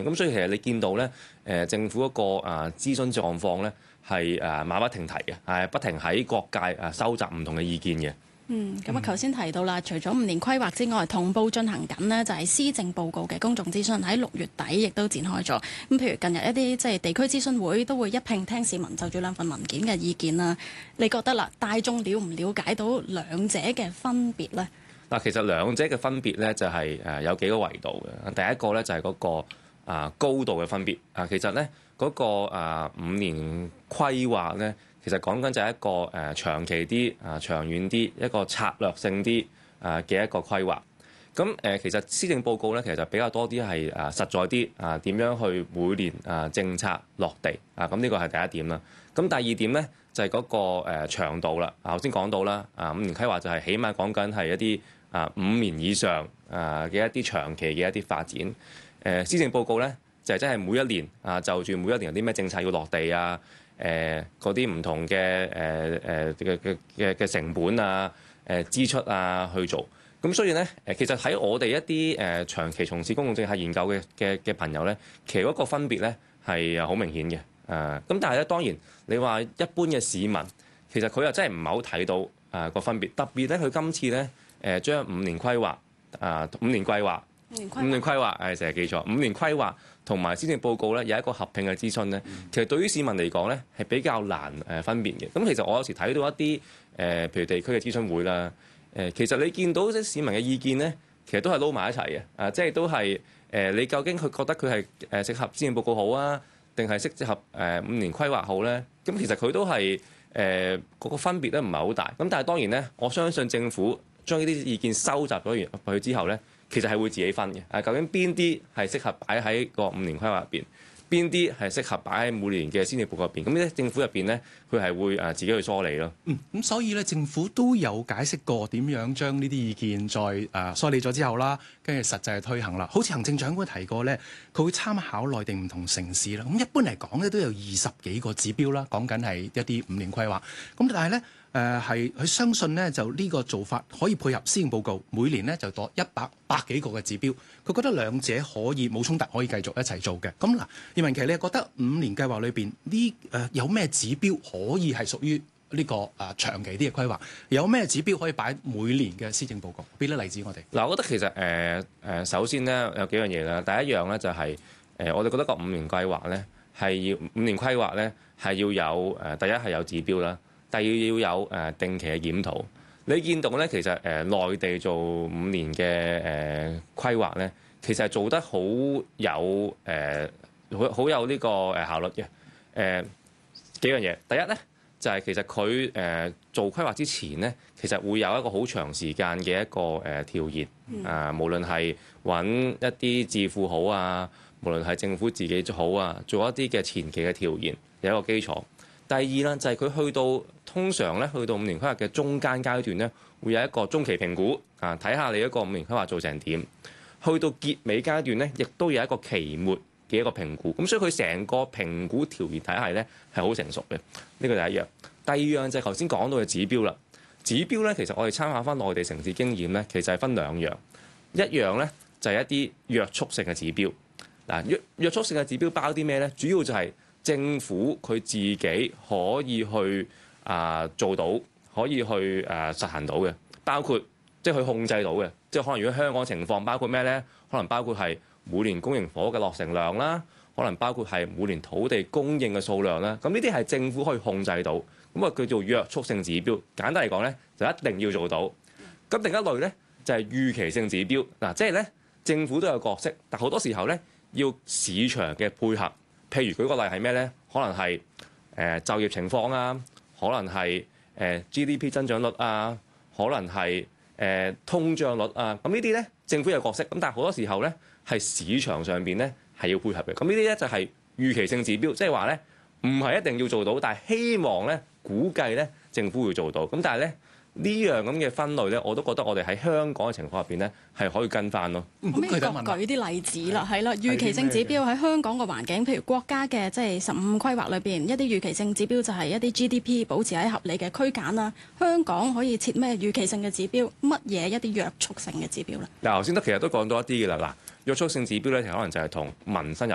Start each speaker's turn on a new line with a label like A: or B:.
A: 咁所以其實你見到咧政府嗰個諮詢狀況咧係馬不停蹄嘅，係不停喺各界收集唔同嘅意見嘅。
B: 咁啊，頭先提到啦，除咗5年規劃之外，同步進行緊呢就係施政報告嘅公眾諮詢，喺6月底亦都展開咗。咁譬如近日一啲即係地區諮詢會都會一併聽市民就住兩份文件嘅意見啦。你覺得啦，大眾了唔了解到兩者嘅分別呢？
A: 嗱，其實兩者嘅分別咧就係有幾個維度嘅。第一個咧就係嗰個高度嘅分別。其實咧嗰個5年規劃咧，其實講緊就係一個長期啲、長遠啲、一個策略性啲嘅一個規劃。咁其實施政報告咧，其實就比較多啲係實在啲點樣去每年政策落地咁呢個係第一點啦。咁第二點咧就係嗰個長度啦。頭先講到啦，5年規劃就係起碼講緊係一啲5年以上嘅一啲長期嘅一啲發展。施政報告咧就係真係每一年就住每一年有啲咩政策要落地嗰啲唔同嘅嘅成本支出去做。咁所以咧其實喺我哋一啲長期從事公共政策研究嘅朋友咧，其實嗰個分別咧係好明顯嘅。咁但係咧當然你話一般嘅市民，其實佢又真係唔係好睇到個分別。特別咧佢今次咧將5年規劃5年規劃成日記錯5年規劃同埋施政報告咧有一個合併嘅諮詢咧，其實對於市民嚟講咧係比較難分辨嘅。咁其實我有時睇到一啲譬如地區嘅諮詢會啦，其實你見到即市民嘅意見咧，其實都係撈埋一齊嘅，即係都係你究竟佢覺得佢係適合施政報告好啊，定係適合5年規劃好咧？咁其實佢都係嗰個分別咧唔係好大。咁但係當然咧，我相信政府將呢啲意見收集咗完去之後咧，其實係會自己分嘅。究竟邊啲係適合擺喺個5年規劃入邊，邊啲係適合擺喺每年嘅施政報告入邊？咁呢政府入邊咧，佢係會自己去梳理咯。
C: 咁所以咧，政府都有解釋過點樣將呢啲意見再梳理咗之後啦，跟住實際去推行啦。好似行政長官提過咧，佢會參考內地唔同城市啦。咁一般嚟講咧，都有20幾個指標啦，講緊係一啲5年規劃。咁但係咧，係佢相信咧，就呢個做法可以配合施政報告，每年咧就多百幾個嘅指標。佢覺得兩者可以冇衝突，可以繼續一齊做嘅。咁嗱，葉文祺，你覺得5年計劃裏邊呢有咩指標可以係屬於呢個長期啲嘅規劃？有咩指標可以擺每年嘅施政報告？俾啲例子我哋。
A: 嗱，我覺得其實首先咧有幾樣嘢啦。第一樣咧就係我哋覺得個5年計劃咧係要5年規劃咧係要有第一係有指標啦。第二要有定期嘅檢討。你見到咧，其實內地做5年嘅規劃咧，其實係做得好有好有呢個效率嘅。幾樣嘢，第一咧就係其實佢做規劃之前咧，其實會有一個好長時間嘅一個調研。無論係揾一啲智庫好啊，無論係政府自己好啊，做一啲嘅前期嘅調研，有一個基礎。第二啦，就係佢去到通常咧，去到5年規劃嘅中間階段咧，會有一個中期評估睇下你一個5年規劃做成點。去到結尾階段咧，亦都有一個期末嘅一個評估。咁所以佢成個評估調研體系咧係好成熟嘅。呢個第一樣。第二樣就係頭先講到嘅指標啦。指標咧，其實我哋參考翻內地城市經驗咧，其實係分兩樣。一樣咧就係一啲約束性嘅指標。嗱，約束性嘅指標包啲咩咧？主要就係政府佢自己可以去做到，可以去實行到嘅，包括即係去控制到嘅，即係可能如果香港情況包括咩咧？可能包括係每年公營房屋嘅落成量啦，可能包括係每年土地供應嘅數量啦。咁呢啲係政府可以控制到，咁啊叫做約束性指標。簡單嚟講咧，就一定要做到。咁另一類咧就係預期性指標。嗱，即係咧政府都有角色，但好多時候咧要市場嘅配合。譬如舉個例係咩咧？可能係就業情況啊，可能係GDP 增長率啊，可能係通脹率啊。咁呢啲咧政府有角色，咁但係好多時候咧係市場上邊咧係要配合嘅。咁呢啲咧就係預期性指標，即係話咧唔係一定要做到，但係希望咧估計咧政府會做到。咁但係咧呢樣咁嘅分類咧，我都覺得我哋喺香港嘅情況入邊咧係可以跟翻咯。
B: 可唔可以舉啲例子啦？係啦，預期性指標喺香港個環境，譬如國家嘅即係15規劃裏邊一啲預期性指標就係一啲 GDP 保持喺合理嘅區間啦。香港可以設咩預期性嘅指標？乜嘢一啲約束性嘅指標咧？
A: 嗱，頭先其實都講到一啲嘅啦。嗱，約束性指標咧，其實可能就係同民生有